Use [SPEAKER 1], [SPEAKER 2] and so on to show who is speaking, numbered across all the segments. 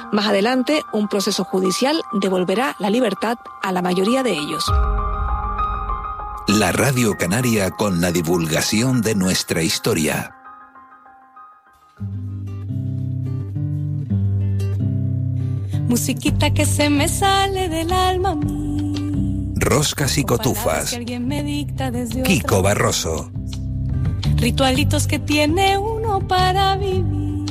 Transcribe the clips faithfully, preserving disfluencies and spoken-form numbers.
[SPEAKER 1] Más adelante, un proceso judicial devolverá la libertad a la mayoría de ellos.
[SPEAKER 2] La Radio Canaria con la divulgación de nuestra historia.
[SPEAKER 3] Musiquita que se me sale del alma a mí.
[SPEAKER 2] Roscas y cotufas. Kiko Barroso.
[SPEAKER 3] Ritualitos que tiene uno para vivir,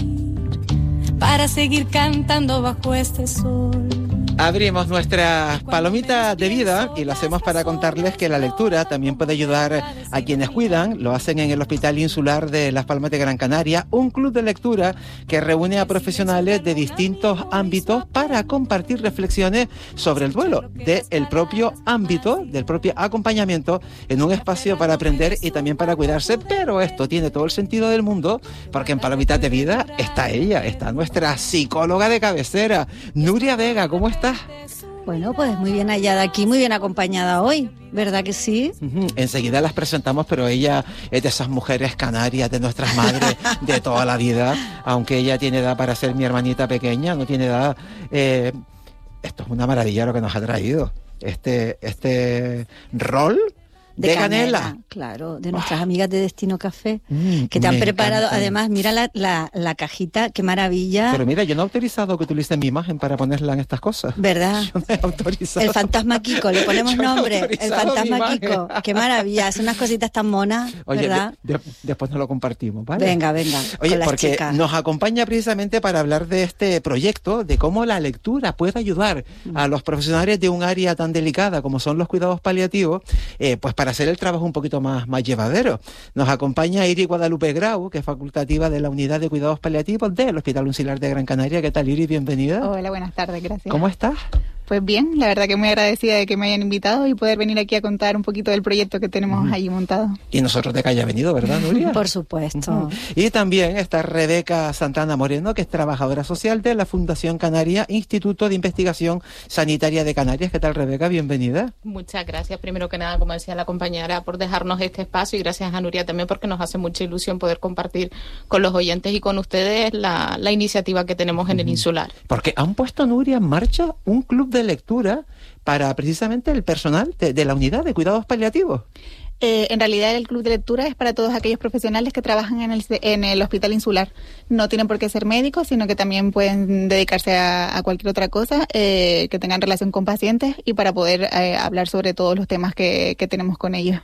[SPEAKER 3] para seguir cantando bajo este sol.
[SPEAKER 4] Abrimos nuestra palomita de vida y lo hacemos para contarles que la lectura también puede ayudar a quienes cuidan. Lo hacen en el Hospital Insular de Las Palmas de Gran Canaria, un club de lectura que reúne a profesionales de distintos ámbitos para compartir reflexiones sobre el duelo, del propio ámbito, del propio acompañamiento, en un espacio para aprender y también para cuidarse. Pero esto tiene todo el sentido del mundo, porque en Palomitas de Vida está ella, está nuestra psicóloga de cabecera, Nuria Vega. ¿Cómo está?
[SPEAKER 5] Bueno, pues muy bien hallada aquí, muy bien acompañada hoy, ¿verdad que sí?
[SPEAKER 4] Uh-huh. Enseguida las presentamos, pero ella es de esas mujeres canarias, de nuestras madres de toda la vida, aunque ella tiene edad para ser mi hermanita pequeña, no tiene edad. Eh, esto es una maravilla lo que nos ha traído, este, este rol de, de canela. canela.
[SPEAKER 5] Claro, de nuestras oh. amigas de Destino Café, mm, que te han preparado, encanta. Además, mira la, la, la cajita, qué maravilla.
[SPEAKER 4] Pero mira, yo no he autorizado que utilicen mi imagen para ponerla en estas cosas.
[SPEAKER 5] ¿Verdad?
[SPEAKER 4] Yo no he autorizado.
[SPEAKER 5] El fantasma Kiko, le ponemos nombre, el fantasma Kiko. Qué maravilla, son unas cositas tan monas,
[SPEAKER 4] Oye,
[SPEAKER 5] ¿verdad?
[SPEAKER 4] De, de, después nos lo compartimos, ¿vale?
[SPEAKER 5] Venga, venga.
[SPEAKER 4] Oye,
[SPEAKER 5] con
[SPEAKER 4] porque
[SPEAKER 5] las chicas.
[SPEAKER 4] Nos acompaña precisamente para hablar de este proyecto, de cómo la lectura puede ayudar mm. a los profesionales de un área tan delicada como son los cuidados paliativos, eh, pues para hacer el trabajo un poquito más, más llevadero. Nos acompaña Iris Guadalupe Grau, que es facultativa de la Unidad de Cuidados Paliativos del Hospital Insular de Gran Canaria. ¿Qué tal, Iris? Bienvenida.
[SPEAKER 6] Hola, buenas tardes, gracias.
[SPEAKER 4] ¿Cómo estás?
[SPEAKER 6] Pues bien, la verdad que muy agradecida de que me hayan invitado y poder venir aquí a contar un poquito del proyecto que tenemos uh-huh. allí montado.
[SPEAKER 4] Y nosotros de que haya venido, ¿verdad, Nuria?
[SPEAKER 5] Por supuesto. Uh-huh.
[SPEAKER 4] Y también está Rebeca Santana Moreno, que es trabajadora social de la Fundación Canaria, Instituto de Investigación Sanitaria de Canarias. ¿Qué tal, Rebeca? Bienvenida.
[SPEAKER 7] Muchas gracias, primero que nada, como decía la compañera, por dejarnos este espacio, y gracias a Nuria también porque nos hace mucha ilusión poder compartir con los oyentes y con ustedes la, la iniciativa que tenemos en uh-huh. el Insular.
[SPEAKER 4] Porque han puesto, Nuria, en marcha un club de lectura para precisamente el personal de, de la unidad de cuidados paliativos.
[SPEAKER 6] Eh, en realidad el club de lectura es para todos aquellos profesionales que trabajan en el, en el Hospital Insular. No tienen por qué ser médicos, sino que también pueden dedicarse a, a cualquier otra cosa, eh, que tengan relación con pacientes y para poder eh, hablar sobre todos los temas que, que tenemos con ellos.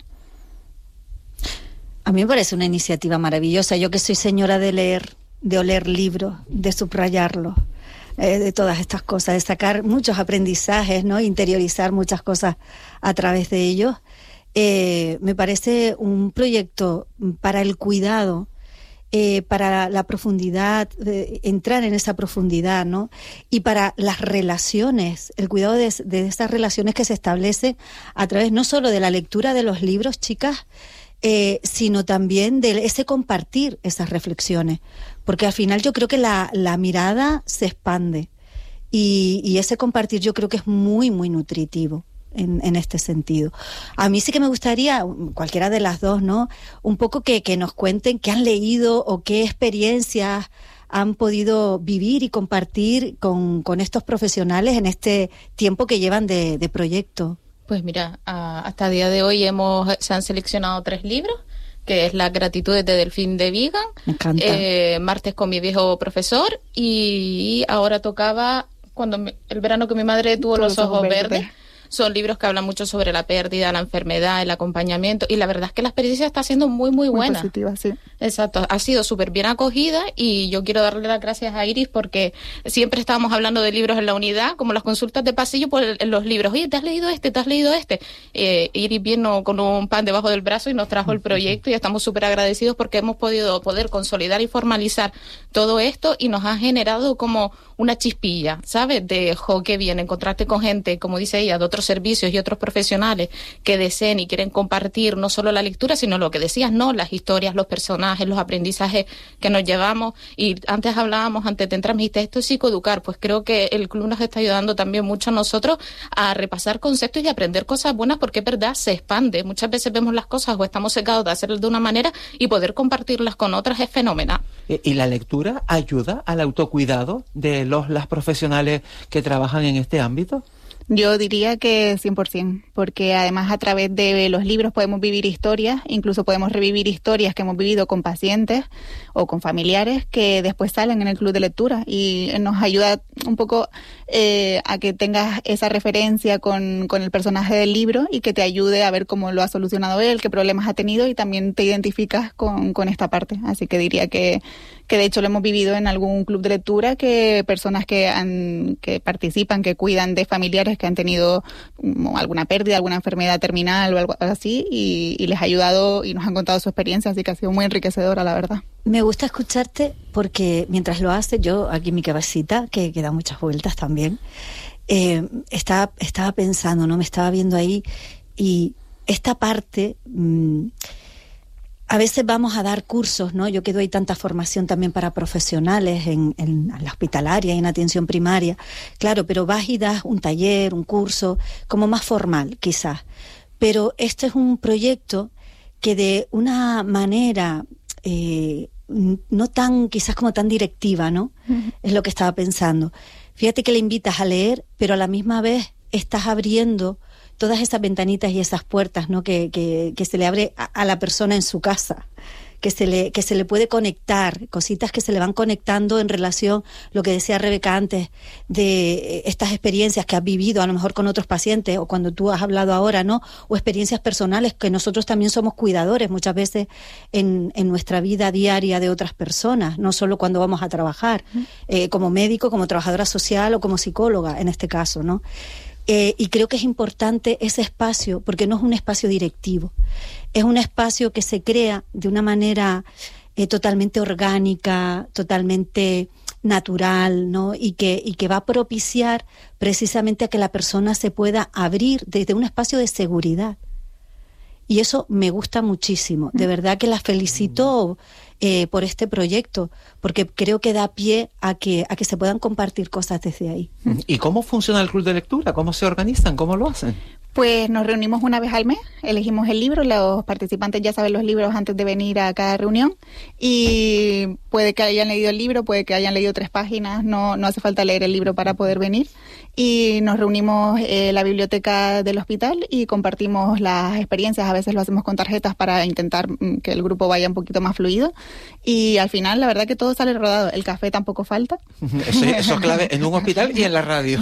[SPEAKER 5] A mí me parece una iniciativa maravillosa. Yo que soy señora de leer, de oler libros, de subrayarlos, eh, de todas estas cosas, de sacar muchos aprendizajes, ¿no? Interiorizar muchas cosas a través de ellos. Eh, me parece un proyecto para el cuidado, eh, para la profundidad, eh, entrar en esa profundidad, ¿no? Y para las relaciones, el cuidado de, de esas relaciones que se establecen a través no solo de la lectura de los libros, chicas, Eh, sino también de ese compartir esas reflexiones, porque al final yo creo que la, la mirada se expande y, y ese compartir yo creo que es muy muy nutritivo en, en este sentido. A mí sí que me gustaría, cualquiera de las dos, ¿no? Un poco que, que nos cuenten qué han leído o qué experiencias han podido vivir y compartir con, con estos profesionales en este tiempo que llevan de, de proyecto.
[SPEAKER 7] Pues mira, a, hasta el día de hoy hemos se han seleccionado tres libros, que es Las gratitudes de Delfín de Vigan,
[SPEAKER 5] Me encanta.
[SPEAKER 7] Eh, Martes con mi viejo profesor, y ahora tocaba cuando me, el verano que mi madre tuvo los, los ojos, ojos verdes. verdes. Son libros que hablan mucho sobre la pérdida, la enfermedad, el acompañamiento, y la verdad es que la experiencia está siendo muy, muy buena.
[SPEAKER 6] Muy positiva, sí.
[SPEAKER 7] Exacto, ha sido súper bien acogida, y yo quiero darle las gracias a Iris porque siempre estábamos hablando de libros en la unidad, como las consultas de pasillo por el, en los libros. Oye, ¿te has leído este? ¿Te has leído este? Eh, Iris vino con un pan debajo del brazo y nos trajo el proyecto, y estamos súper agradecidos porque hemos podido poder consolidar y formalizar todo esto, y nos ha generado como una chispilla, ¿sabes? De, jo, qué bien encontrarte con gente, como dice ella, de otros otros servicios y otros profesionales que deseen y quieren compartir no solo la lectura, sino lo que decías, ¿no? Las historias, los personajes, los aprendizajes que nos llevamos. Y antes hablábamos, antes de entrar, me dijiste, esto es psicoeducar. Pues creo que el club nos está ayudando también mucho a nosotros a repasar conceptos y aprender cosas buenas, porque es verdad, se expande. Muchas veces vemos las cosas o estamos secados de hacerlo de una manera y poder compartirlas con otras es fenomenal.
[SPEAKER 4] ¿Y la lectura ayuda al autocuidado de los las profesionales que trabajan en este ámbito?
[SPEAKER 6] Yo diría que cien por ciento, porque además a través de los libros podemos vivir historias, incluso podemos revivir historias que hemos vivido con pacientes o con familiares que después salen en el club de lectura, y nos ayuda un poco eh, a que tengas esa referencia con, con el personaje del libro y que te ayude a ver cómo lo ha solucionado él, qué problemas ha tenido, y también te identificas con, con esta parte. Así que diría que, que de hecho lo hemos vivido en algún club de lectura, que personas que, han, que participan, que cuidan de familiares que han tenido um, alguna pérdida, alguna enfermedad terminal o algo así, y, y les ha ayudado y nos han contado su experiencia, así que ha sido muy enriquecedora, la verdad.
[SPEAKER 5] Me gusta escucharte porque mientras lo haces, yo aquí en mi cabecita, que, que da muchas vueltas también, eh, estaba, estaba pensando, ¿no? Me estaba viendo ahí, y esta parte... Mmm, a veces vamos a dar cursos, ¿no? Yo que doy tanta formación también para profesionales en, en, en la hospitalaria y en atención primaria. Claro, pero vas y das un taller, un curso, como más formal, quizás. Pero este es un proyecto que de una manera eh, no tan, quizás como tan directiva, ¿no? Uh-huh. Es lo que estaba pensando. Fíjate que le invitas a leer, pero a la misma vez estás abriendo todas esas ventanitas y esas puertas, ¿no? que, que, que se le abre a, a la persona en su casa, que se le que se le puede conectar, cositas que se le van conectando en relación, lo que decía Rebeca antes, de estas experiencias que has vivido a lo mejor con otros pacientes, o cuando tú has hablado ahora, ¿no? O experiencias personales, que nosotros también somos cuidadores muchas veces en, en nuestra vida diaria de otras personas, no solo cuando vamos a trabajar, uh-huh. eh, como médico, como trabajadora social o como psicóloga en este caso, ¿no? Eh, y creo que es importante ese espacio, porque no es un espacio directivo, es un espacio que se crea de una manera eh, totalmente orgánica, totalmente natural, ¿no? Y que, y que va a propiciar precisamente a que la persona se pueda abrir desde un espacio de seguridad. Y eso me gusta muchísimo. De verdad que la felicito eh, por este proyecto, porque creo que da pie a que, a que se puedan compartir cosas desde ahí.
[SPEAKER 4] ¿Y cómo funciona el club de lectura? ¿Cómo se organizan? ¿Cómo lo hacen?
[SPEAKER 6] Pues nos reunimos una vez al mes, elegimos el libro, los participantes ya saben los libros antes de venir a cada reunión, y puede que hayan leído el libro, puede que hayan leído tres páginas, no, no hace falta leer el libro para poder venir, y nos reunimos en la biblioteca del hospital y compartimos las experiencias. A veces lo hacemos con tarjetas para intentar que el grupo vaya un poquito más fluido, y al final la verdad que todo sale rodado. El café tampoco falta.
[SPEAKER 4] Eso, eso es clave en un hospital y en la radio.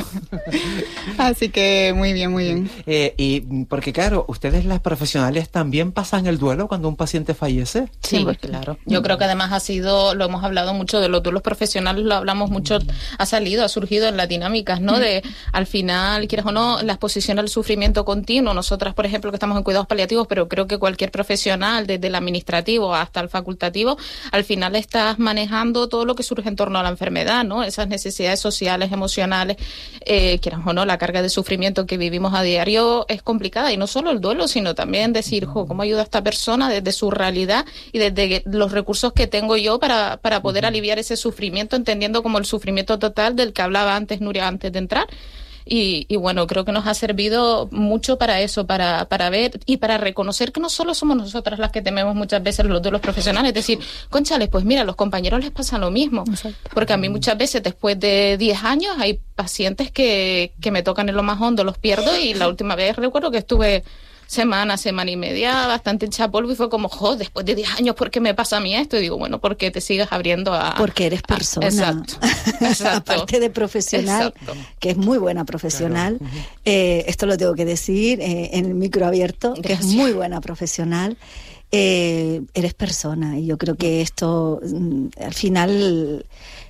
[SPEAKER 6] Así que muy bien, muy bien.
[SPEAKER 4] Eh, y porque claro, ustedes las profesionales también pasan el duelo cuando un paciente fallece.
[SPEAKER 7] Sí, pues claro. Yo creo que además ha sido, lo hemos hablado mucho de los duelos profesionales, lo hablamos mucho, ha salido, ha surgido en las dinámicas, ¿no? De al final, quieres o no, la exposición al sufrimiento continuo. Nosotras, por ejemplo, que estamos en cuidados paliativos, pero creo que cualquier profesional, desde el administrativo hasta el facultativo, al final estás manejando todo lo que surge en torno a la enfermedad, ¿no? Esas necesidades sociales, emocionales, eh, quieras o no, la carga de sufrimiento que vivimos a diario es complicada, y no solo el duelo, sino también decir, jo, ¿cómo ayuda a esta persona desde su realidad y desde los recursos que tengo yo para, para poder aliviar ese sufrimiento, entendiendo como el sufrimiento total del que hablaba antes Nuria antes de entrar? Y, y bueno, creo que nos ha servido mucho para eso, para, para ver y para reconocer que no solo somos nosotras las que tememos muchas veces los duelos profesionales, es decir, cónchales, pues mira, a los compañeros les pasa lo mismo. Exacto. Porque a mí muchas veces después de diez años hay pacientes que, que me tocan en lo más hondo, los pierdo, y la última vez recuerdo que estuve semana, semana y media bastante hecha polvo, y fue como, jo, después de diez años, ¿por qué me pasa a mí esto? Y digo, bueno, porque te sigues abriendo a...
[SPEAKER 5] Porque eres persona.
[SPEAKER 7] A, exacto, exacto.
[SPEAKER 5] Aparte de profesional, exacto, que es muy buena profesional, claro. eh, esto lo tengo que decir eh, en el micro abierto, que Gracias. Es muy buena profesional, eh, eres persona, y yo creo que esto, al final...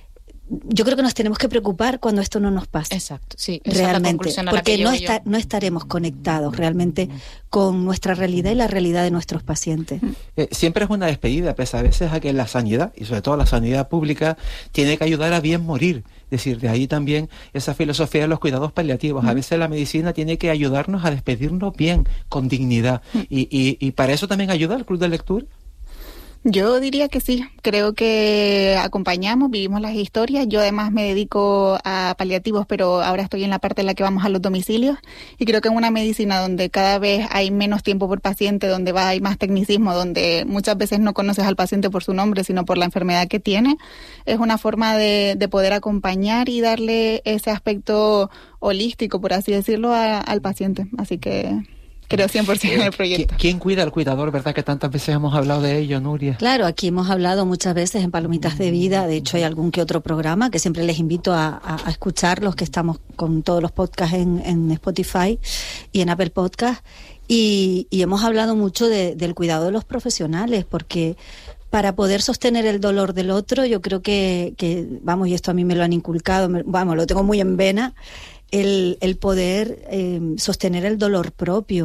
[SPEAKER 5] yo creo que nos tenemos que preocupar cuando esto no nos pasa.
[SPEAKER 7] Exacto, sí. Esa
[SPEAKER 5] Realmente,
[SPEAKER 7] es la a la
[SPEAKER 5] porque
[SPEAKER 7] que
[SPEAKER 5] no,
[SPEAKER 7] llego
[SPEAKER 5] está, no estaremos conectados realmente con nuestra realidad y la realidad de nuestros pacientes.
[SPEAKER 4] Eh, siempre es una despedida, pese a veces a que la sanidad, y sobre todo la sanidad pública, tiene que ayudar a bien morir. Es decir, de ahí también esa filosofía de los cuidados paliativos. A veces la medicina tiene que ayudarnos a despedirnos bien, con dignidad. Y, y, y para eso también ayuda el Club de Lectura.
[SPEAKER 6] Yo diría que sí, creo que acompañamos, vivimos las historias. Yo además me dedico a paliativos, pero ahora estoy en la parte en la que vamos a los domicilios, y creo que en una medicina donde cada vez hay menos tiempo por paciente, donde va hay más tecnicismo, donde muchas veces no conoces al paciente por su nombre, sino por la enfermedad que tiene, es una forma de, de poder acompañar y darle ese aspecto holístico, por así decirlo, a, al paciente. Así que creo cien por ciento en el proyecto.
[SPEAKER 4] ¿Quién cuida al cuidador, verdad? Que tantas veces hemos hablado de ello, Nuria.
[SPEAKER 5] Claro, aquí hemos hablado muchas veces en Palomitas de Vida. De hecho, hay algún que otro programa que siempre les invito a, a, a escucharlos, que estamos con todos los podcasts en, en Spotify y en Apple Podcast. Y, y hemos hablado mucho de, del cuidado de los profesionales, porque para poder sostener el dolor del otro, yo creo que, que vamos, y esto a mí me lo han inculcado, me, vamos, lo tengo muy en vena, el, el poder eh, sostener el dolor propio.